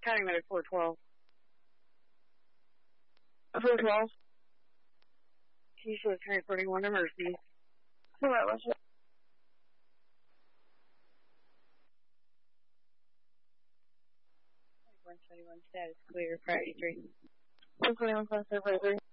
County Medic 412. 412. Keisha transporting one emergency. Alright, what's it? 121 status clear, Friday Street. 121 status clear,